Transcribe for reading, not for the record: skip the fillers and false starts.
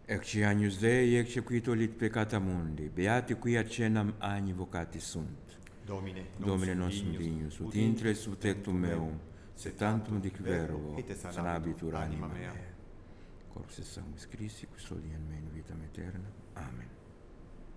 Ecce agnus Dei, ecce qui tolit peccata mundi, beati qui accennam agni vocati sunt. Domine non sum dignus, ut intres ut tectum meum, sed tantum dic verbo, sanabitur anima mea. Corpus et sanguis Christi, custodian me in vitam aeterna. Amen.